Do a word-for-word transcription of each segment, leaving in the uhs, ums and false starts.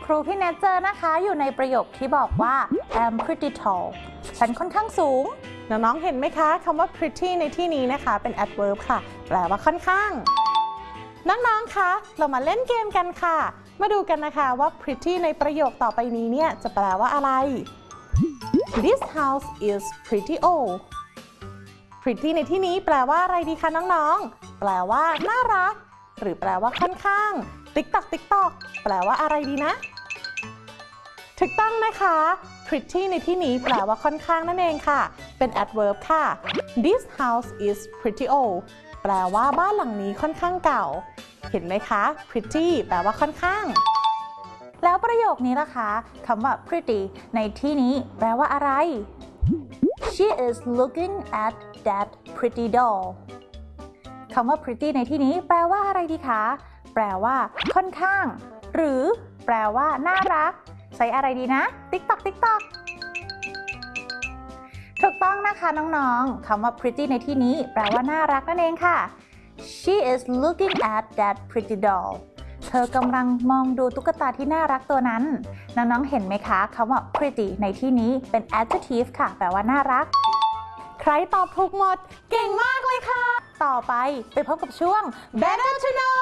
ครูพี่เนทเจอนะคะอยู่ในประโยคที่บอกว่า I'm pretty tall ฉันค่อนข้างสูงน้องๆเห็นไหมคะคำว่า pretty ในที่นี้นะคะเป็น adverb ค่ะแปลว่าค่อนข้างน้องๆคะเรามาเล่นเกมกันค่ะมาดูกันนะคะว่า pretty ในประโยคต่อไปนี้เนี่ยจะแปลว่าอะไร This house is pretty old pretty ในที่นี้แปลว่าอะไรดีคะน้องๆแปลว่าน่ารักหรือแปลว่าค่อนข้างติ๊กตอกติ๊กตอกแปลว่าอะไรดีนะถูกต้องนะคะ pretty ในที่นี้แปลว่าค่อนข้างนั่นเองค่ะเป็น adverb ค่ะ This house is pretty old แปลว่าบ้านหลังนี้ค่อนข้างเก่าเห็นไหมคะ pretty แปลว่าค่อนข้างแล้วประโยคนี้ล่ะคะคำว่า pretty ในที่นี้แปลว่าอะไร She is looking at that pretty doll คำว่า pretty ในที่นี้แปลว่าอะไรดีคะแปลว่าค่อนข้างหรือแปลว่าน่ารักใช้อะไรดีนะติ๊กตอกติ๊กตอกถูกต้องนะคะน้องๆคำว่า pretty ในที่นี้แปลว่าน่ารักนั่นเองค่ะ She is looking at that pretty doll เธอกำลังมองดูตุ๊กตาที่น่ารักตัวนั้นน้องๆเห็นไหมคะคำว่า pretty ในที่นี้เป็น adjective ค่ะแปลว่าน่ารักใครตอบถูกหมดเก่งมากเลยค่ะต่อไปไปพบกับช่วง Better to know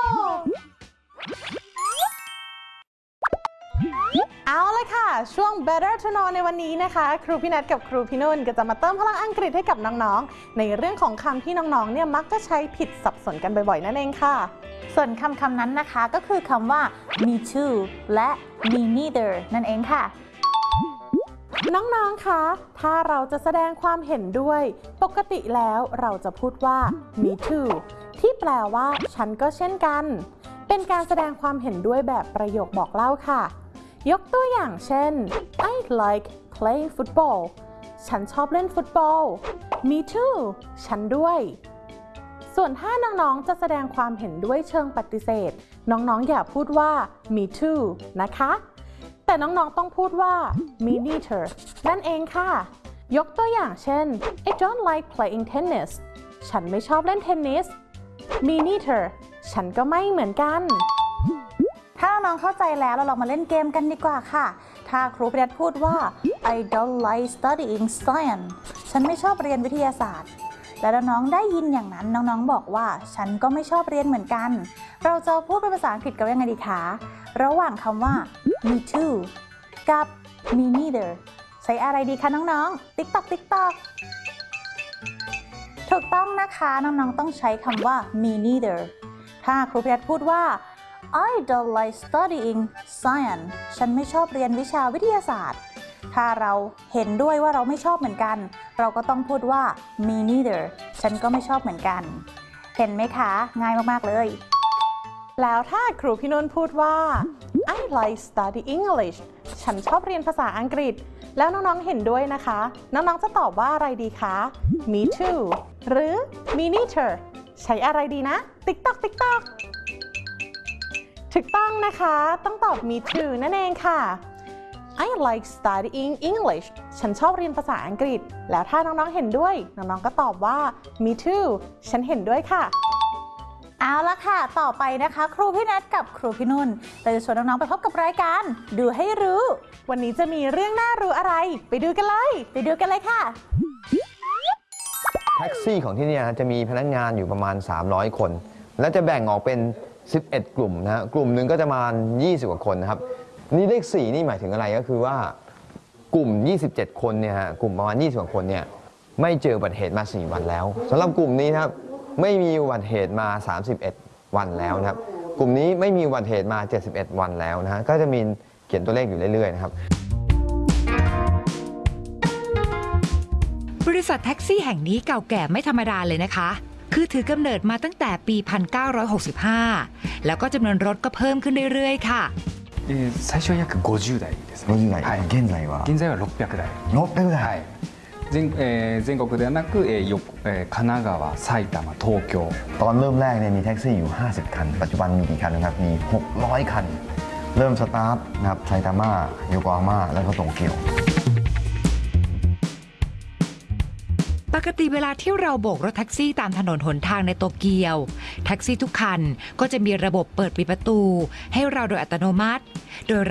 เอาเลยค่ะช่วง Better to know ในวันนี้นะคะครูพี่นัทกับครูพี่นุ่นก็จะมาเติมพลังอังกฤษให้กับน้องๆในเรื่องของคำที่น้องๆเนี่ยมักจะใช้ผิดสับสนกันบ่อยๆนั่นเองค่ะส่วนคำคำนั้นนะคะก็คือคำว่า me too และ me neither นั่นเองค่ะน้องๆคะถ้าเราจะแสดงความเห็นด้วยปกติแล้วเราจะพูดว่า me too ที่แปลว่าฉันก็เช่นกันเป็นการแสดงความเห็นด้วยแบบประโยคบอกเล่าค่ะยกตัวอย่างเช่น I like playing football ฉันชอบเล่นฟุตบอล me too ฉันด้วยส่วนถ้าน้องๆจะแสดงความเห็นด้วยเชิงปฏิเสธน้องๆอย่าพูดว่า me too นะคะแต่น้องๆต้องพูดว่า me neither นั่นเองค่ะยกตัวอย่างเช่น I don't like playing tennis ฉันไม่ชอบเล่นเทนนิส me neither ฉันก็ไม่เหมือนกันถ้าน้องเข้าใจแล้วเราลองมาเล่นเกมกันดีกว่าค่ะถ้าครูพิรัตพูดว่า I don't like studying science ฉันไม่ชอบเรียนวิทยาศาสตร์แล้วน้องได้ยินอย่างนั้นน้องๆบอกว่าฉันก็ไม่ชอบเรียนเหมือนกันเราจะพูดเป็นภาษาอังกฤษกันยังไงดีคะระหว่างคำว่า me too กับ me neither ใช้อะไรดีคะน้องๆ ติ๊กตอกติ๊กตอกถูกต้องนะคะน้องๆต้องใช้คำว่า me neither ถ้าครูพิรัตพูดว่า I don't like studying science ฉันไม่ชอบเรียนวิชาวิทยาศาสตร์ถ้าเราเห็นด้วยว่าเราไม่ชอบเหมือนกันเราก็ต้องพูดว่า me neither ฉันก็ไม่ชอบเหมือนกันเห็นไหมคะง่ายมากๆเลยแล้วถ้าครูพี่นุ่นพูดว่า I like study English ฉันชอบเรียนภาษาอังกฤษแล้วน้องๆเห็นด้วยนะคะน้องๆจะตอบว่าอะไรดีคะ me too หรือ me neither ใช้อะไรดีนะติ๊กตอกติ๊กตอกถูกต้องนะคะต้องตอบ me too นั่นเองค่ะ I like studying English ฉันชอบเรียนภาษาอังกฤษแล้วถ้าน้องๆเห็นด้วยน้องๆก็ตอบว่า me too ฉันเห็นด้วยค่ะเอาละค่ะต่อไปนะคะครูพี่นัทกับครูพี่นุ่นเราจะชวนน้องๆไปพบกับรายการดูให้รู้วันนี้จะมีเรื่องน่ารู้อะไรไปดูกันเลยไปดูกันเลยค่ะแท็กซี่ของที่นี่จะมีพนักงานอยู่ประมาณสามร้อยคนและจะแบ่งออกเป็นสิบเอ็ดกลุ่มนะฮะกลุ่มหนึ่งก็จะประมาณยี่สิบกว่าคนนะครับนี่เลขสี่นี่หมายถึงอะไรก็คือว่ากลุ่มยี่สิบเจ็ดคนเนี่ยฮะกลุ่มประมาณยี่สิบกว่าคนเนี่ยไม่เจออุบัติเหตุมาสี่วันแล้วสำหรับกลุ่มนี้นะครับไม่มีอุบัติเหตุมาสามสิบเอ็ดวันแล้วนะครับกลุ่มนี้ไม่มีอุบัติเหตุมาเจ็ดสิบเอ็ดวันแล้วนะฮะก็จะมีเขียนตัวเลขอยู่เรื่อยๆนะครับบริษัทแท็กซี่แห่งนี้เก่าแก่ไม่ธรรมดาเลยนะคะคือถือกำเนิดมาตั้งแต่ปี หนึ่งพันเก้าร้อยหกสิบห้า แล้วก็จำนวนรถก็เพิ่มขึ้นเรื่อยๆค่ะえー、最初は約ごじゅうだいですね。 ごじゅうだい、はい、現在は現在はろっぴゃくだい。 ろっぴゃくだい。 はい。全えー、全国ではなく、えーよえー、神奈川、埼玉、東京。 ตอนเริ่มแรกเนี่ยมีแท็กซี่อยู่ห้าสิบคันปัจจุบันมีกี่คันนะครับมีหกร้อยคันเริ่มสตาร์ทนะครับไซตามะโยโกฮาม่าแล้วก็โตเกียวปกติเวลาที่เราโบกรถแท็กซี่ตามถนนหนทางในโตเกียวแท็กซี่ทุกคันก็จะมีระบบเปิดปิดประตูให้เราโดยอัตโนมัติโดย